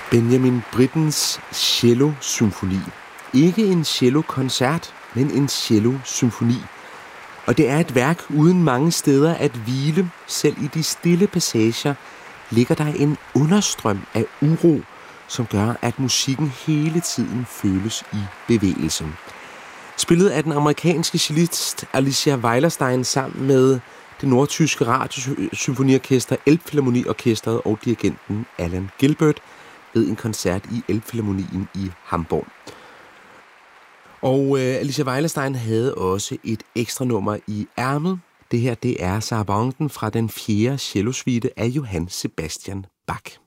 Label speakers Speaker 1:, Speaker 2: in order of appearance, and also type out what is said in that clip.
Speaker 1: Benjamin Brittens cello-symfoni. Ikke en cello-koncert, men en cello-symfoni. Og det er et værk uden mange steder at hvile. Selv i de stille passager ligger der en understrøm af uro, som gør, at musikken hele tiden føles i bevægelse. Spillet af den amerikanske cellist Alicia Weilerstein sammen med det nordtyske radiosymfoniorkester Elbphilharmonieorkestret og dirigenten Alan Gilbert ved en koncert i Elbphilharmonien i Hamburg. Og Alicia Weilerstein havde også et ekstra nummer i ærmet. Det her, det er Sarabanden fra den 4. cellosuite af Johann Sebastian Bach.